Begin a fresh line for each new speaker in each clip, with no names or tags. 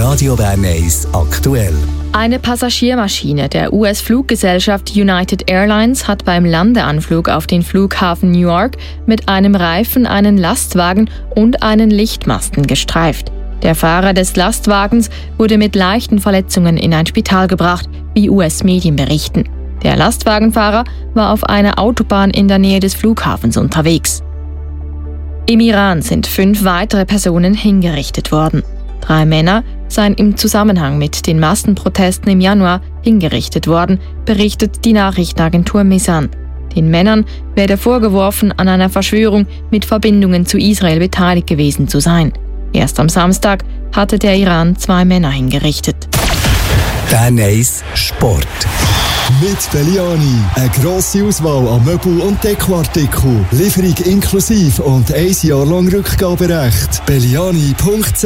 Radio Bern 1 aktuell.
Eine Passagiermaschine der US-Fluggesellschaft United Airlines hat beim Landeanflug auf den Flughafen Newark mit einem Reifen einen Lastwagen und einen Lichtmasten gestreift. Der Fahrer des Lastwagens wurde mit leichten Verletzungen in ein Spital gebracht, wie US-Medien berichten. Der Lastwagenfahrer war auf einer Autobahn in der Nähe des Flughafens unterwegs. Im Iran sind 5 weitere Personen hingerichtet worden. 3 Männer seien im Zusammenhang mit den Massenprotesten im Januar hingerichtet worden, berichtet die Nachrichtenagentur Mesan. Den Männern werde vorgeworfen, an einer Verschwörung mit Verbindungen zu Israel beteiligt gewesen zu sein. Erst am Samstag hatte der Iran 2 Männer hingerichtet.
Bern 1 Sport.
Mit Belliani. Eine grosse Auswahl an Möbel- und Dekoartikeln. Lieferung inklusive und 1 Jahr lang Rückgaberecht. Belliani.ch.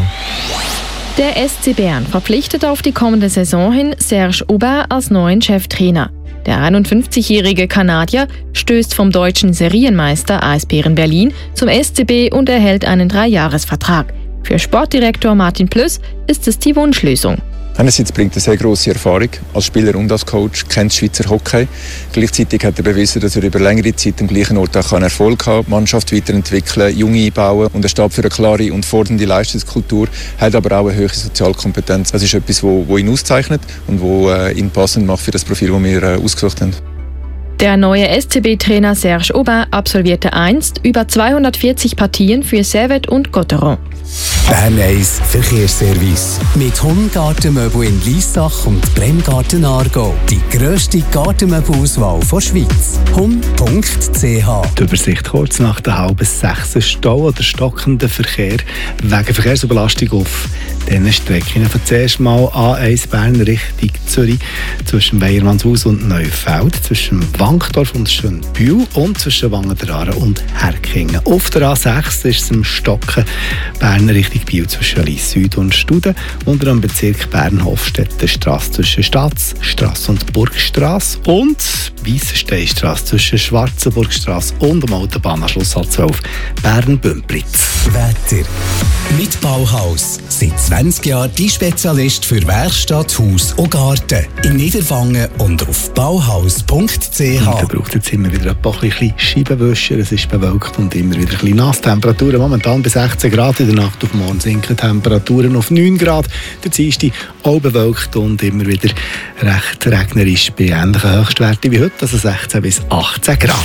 Der SC Bern verpflichtet auf die kommende Saison hin Serge Aubin als neuen Cheftrainer. Der 51-jährige Kanadier stößt vom deutschen Serienmeister Eisbären Berlin zum SCB und erhält einen 3-Jahres-Vertrag. Für Sportdirektor Martin Plüss ist es die Wunschlösung.
Einerseits bringt er sehr grosse Erfahrung als Spieler und als Coach, kennt Schweizer Hockey. Gleichzeitig hat er bewiesen, dass er über längere Zeit am gleichen Ort auch Erfolg haben kann, die Mannschaft weiterentwickeln, Junge einbauen und er steht für eine klare und fordernde Leistungskultur, hat aber auch eine hohe Sozialkompetenz. Das ist etwas, was ihn auszeichnet und was ihn passend macht für das Profil, das wir ausgesucht haben.
Der neue SCB-Trainer Serge Aubin absolvierte einst über 240 Partien für Servette und Gotteron.
Bern 1 Verkehrsservice. Mit Hung-Gartenmöbel in Liessach und Bremgarten Aargau. Die grösste Gartenmöbelauswahl der Schweiz. Hung.ch.
Die Übersicht kurz nach der 5:30 Stau oder stockender Verkehr wegen Verkehrsüberlastung auf diesen Strecken. Von zuerst mal A1 Bern Richtung Zürich zwischen Weyermannshaus und Neufeld, zwischen Wankdorf und Schönbühl und zwischen Wangen-der-Aare und Herkingen. Auf der A6 ist es im Stocken Bern Richtung Biel zwischen Lyss Süd und Studen und am Bezirk Bern-Hofstetten-Strasse zwischen Staatsstrasse und Burgstrasse und Weissensteinstrasse zwischen Schwarzenburgstrasse und am Autobahnanschluss A12 Bern-Bümplitz.
Wetter. Mit Bauhaus. Seit 20 Jahren die Spezialist für Werkstatt, Haus und Garten. In Niederwangen und auf bauhaus.ch.
Da braucht jetzt immer wieder ein bisschen Scheibenwischer. Es ist bewölkt und immer wieder ein bisschen nass. Temperaturen momentan bis 16 Grad. In der Nacht auf morgen sinken Temperaturen auf 9 Grad. Der Dienstag auch bewölkt und immer wieder recht regnerisch bei ähnlichen Höchstwerten wie heute, also 16 bis 18 Grad.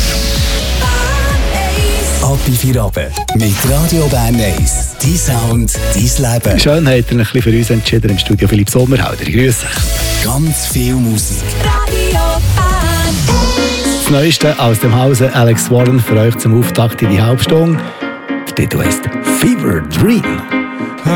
Ab in 4 Abend mit Radio Bern 1. Dein Sound, dein Leben.
Schön hat er ein bisschen für uns entschieden im Studio Philipp Sommerhalder. Grüß dich.
Ganz viel Musik.
Radio Bern.
Das Neueste aus dem Hause Alex Warren für euch zum Auftakt in die Halbstunde. Der Titel heisst Fever Dream.